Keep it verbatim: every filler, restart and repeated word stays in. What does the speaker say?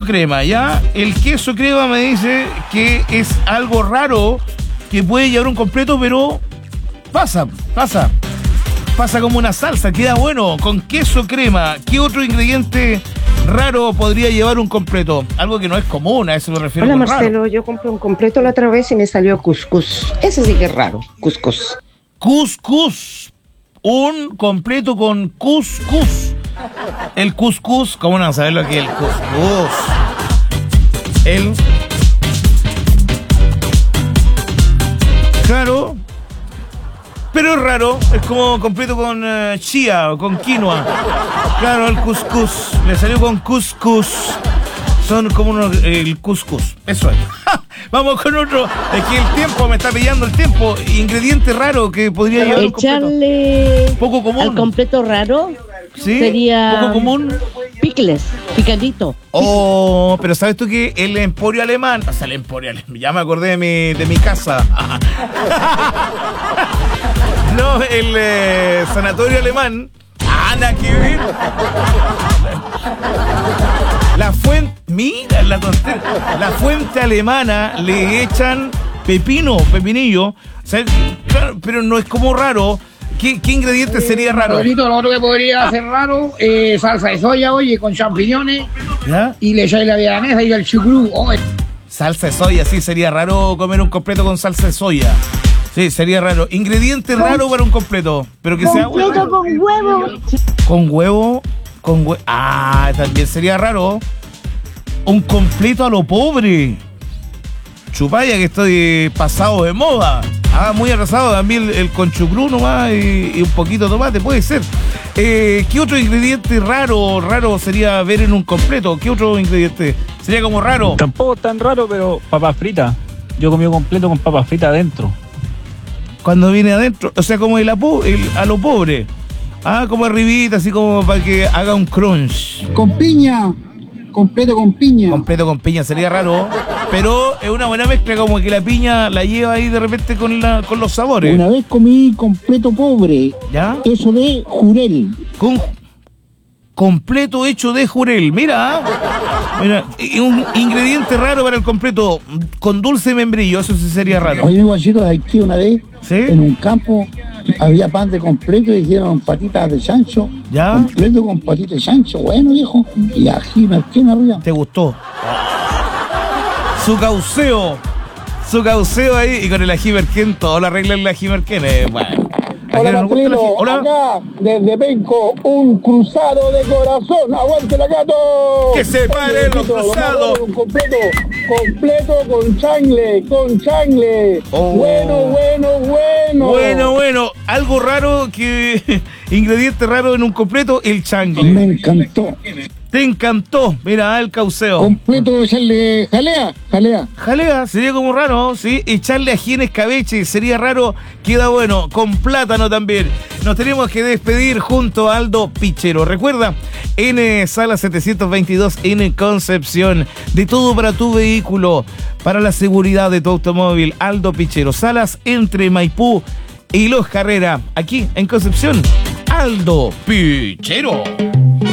crema, ¿ya? El queso crema me dice que es algo raro que puede llevar un completo, pero pasa, pasa. Pasa como una salsa, queda bueno, con queso crema. ¿Qué otro ingrediente raro podría llevar un completo? Algo que no es común, a eso me refiero. Hola con Marcelo, raro. yo compré un completo la otra vez y me salió cuscús. Ese sí que es raro, cuscús. Cuscús. Un completo con cuscús. El cuscús, ¿cómo no saber lo que es el cuscús? El... Claro... Pero es raro, es como completo con uh, chía o con quinoa. Claro, el cuscús. Le salió con cuscús. Son como unos, el cuscús. Eso es. Vamos con otro. Es que el tiempo, me está pillando el tiempo. Ingrediente raro que podría llevar un completo. Echarle Poco común. al completo raro, ¿sí? Sería Poco común. Picles, picadito. Oh, pero ¿sabes tú que el Emporio Alemán? O sea, el Emporio Alemán. Ya me acordé de mi, de mi casa. No, el eh, Sanatorio Alemán. Ah, nada que ver. La fuente, mira la tontería. La fuente alemana le echan pepino, pepinillo. O sea, claro, pero no es como raro. ¿Qué, qué ingrediente sería raro? Rodrito, lo otro que podría ser raro, eh, salsa de soya, oye, con champiñones. ¿Ya? Y le echáis la vianesa y el chucrú. Oh, salsa de soya, sí, sería raro comer un completo con salsa de soya. Sí, sería raro. Ingrediente raro para un completo, pero que sea bueno. Completo con huevo. Con huevo, con huevo. Ah, también sería raro. Un completo a lo pobre. Chupaya, que estoy pasado de moda. Ah, muy arrasado. También el, el con chucrú nomás y, y un poquito de tomate, puede ser. Eh, ¿Qué otro ingrediente raro, raro sería ver en un completo? ¿Qué otro ingrediente sería como raro? Tampoco tan raro, pero papas fritas. Yo comí completo con papas fritas adentro. Cuando viene adentro, o sea, como el, apo, el a lo pobre. Ah, como arribita, así como para que haga un crunch. Con piña. Completo con piña. Completo con piña sería raro, pero es una buena mezcla, como que la piña la lleva ahí de repente con la con los sabores. Una vez comí completo pobre. ¿Ya? Eso de jurel. Con completo hecho de jurel. Mira, mira, un ingrediente raro para el completo con dulce membrillo, eso sí sería raro. Oye, mi guachito de Haití una vez, ¿sí? En un campo había pan de completo y hicieron patitas de chancho. ¿Ya? Completo con patitas de chancho, bueno, viejo. Y ají, merquén arriba. ¿Te gustó? Su cauceo. Su cauceo ahí y con el ají merquén, todo lo arregla el ají merquén. Eh, bueno. Hola, Marcelino, Hola. Acá, desde Penco, un cruzado de corazón. ¡Aguante la gato! ¡Que se paren los cruzados! Un completo, completo con changle, con changle. Oh. Bueno, bueno, bueno. Bueno, bueno. Algo raro que... Ingrediente raro en un completo, el changle. Me encantó. Te encantó. Mira, el cauceo. Completo, echarle jalea, jalea. Jalea, sería como raro, ¿sí? Echarle ají en escabeche, sería raro, queda bueno. Con plátano también. Nos tenemos que despedir junto a Aldo Pichero. Recuerda, N Sala setecientos veintidós en Concepción. De todo para tu vehículo, para la seguridad de tu automóvil. Aldo Pichero. Salas entre Maipú y Los Carrera. Aquí en Concepción, Aldo Pichero.